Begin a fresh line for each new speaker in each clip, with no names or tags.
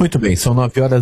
Muito bem, são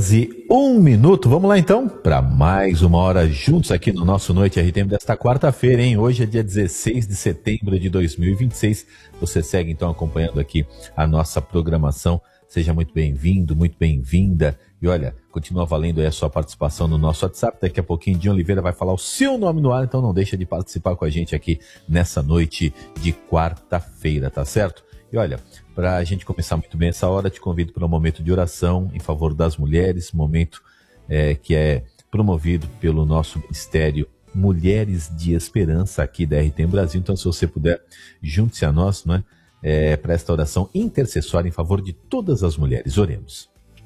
9h01. Vamos lá então para mais uma hora juntos aqui no nosso Noite RTM desta quarta-feira, hein? Hoje é dia 16 de setembro de 2026. Você segue então acompanhando aqui a nossa programação. Seja muito bem-vindo, muito bem-vinda. E olha, continua valendo aí a sua participação no nosso WhatsApp. Daqui a pouquinho, Dinho Oliveira vai falar o seu nome no ar, então não deixa de participar com a gente aqui nessa noite de quarta-feira, tá certo? E olha, para a gente começar muito bem essa hora, te convido para um momento de oração em favor das mulheres, momento que é promovido pelo nosso Ministério Mulheres de Esperança aqui da RTM Brasil. Então, se você puder, junte-se a nós, não é? Para esta oração intercessória em favor de todas as mulheres. Oremos.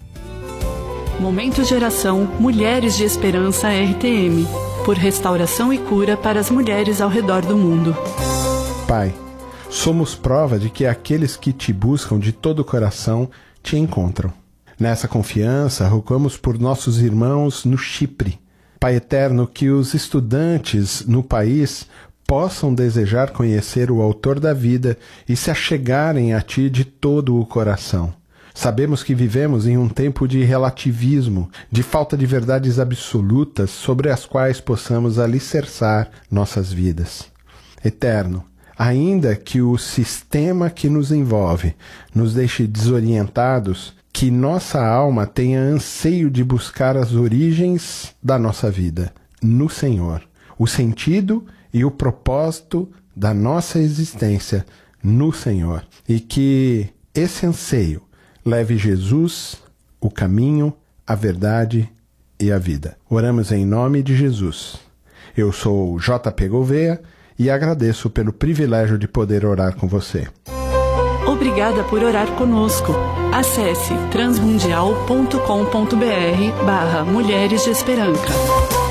Momento de oração Mulheres de Esperança RTM, por restauração e cura para as mulheres ao redor do mundo.
Pai, somos prova de que aqueles que te buscam de todo o coração te encontram. Nessa confiança, rogamos por nossos irmãos no Chipre. Pai eterno, que os estudantes no país possam desejar conhecer o Autor da vida e se achegarem a ti de todo o coração. Sabemos que vivemos em um tempo de relativismo, de falta de verdades absolutas sobre as quais possamos alicerçar nossas vidas. Eterno, ainda que o sistema que nos envolve nos deixe desorientados, que nossa alma tenha anseio de buscar as origens da nossa vida, no Senhor, o sentido e o propósito da nossa existência no Senhor, e que esse anseio leve Jesus, o caminho, a verdade e a vida. Oramos em nome de Jesus. Eu sou JP Gouveia e agradeço pelo privilégio de poder orar com você.
Obrigada por orar conosco. Acesse transmundial.com.br/Mulheres de Esperança.